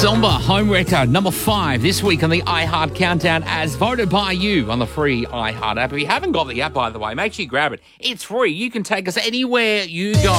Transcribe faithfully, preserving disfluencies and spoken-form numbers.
Zomba, Homewrecker, number five this week on the iHeart Countdown as voted by you on the free iHeart app. If you haven't got the app, by the way, make sure you grab it. It's free. You can take us anywhere you go.